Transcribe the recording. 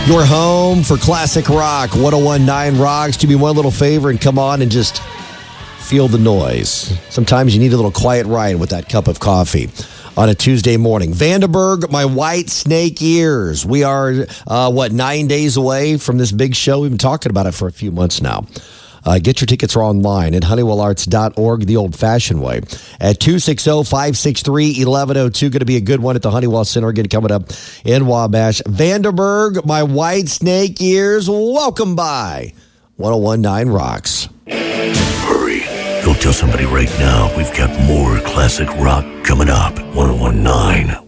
Your home for classic rock, 1019 Rocks. Do me one little favor and come on and just feel the noise. Sometimes you need a little quiet ride with that cup of coffee on a Tuesday morning. Vandenberg, my white snake ears. We are, 9 days away from this big show? We've been talking about it for a few months now. Get your tickets online at HoneywellArts.org the old-fashioned way. At 260-563-1102. Going to be a good one at the Honeywell Center again coming up in Wabash. Vandenberg, my white snake ears. Welcome by 1019 Rocks. Hurry. Go tell somebody right now we've got more classic rock coming up. 1019